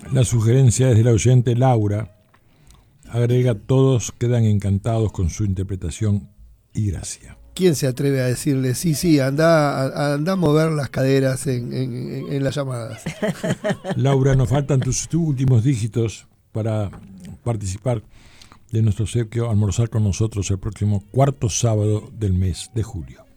La sugerencia es de la oyente Laura. Agrega, todos quedan encantados con su interpretación y gracia. ¿Quién se atreve a decirle, sí, anda a mover las caderas en las llamadas? Laura, nos faltan tus últimos dígitos para participar de nuestro obsequio, almorzar con nosotros el próximo cuarto sábado del mes de julio.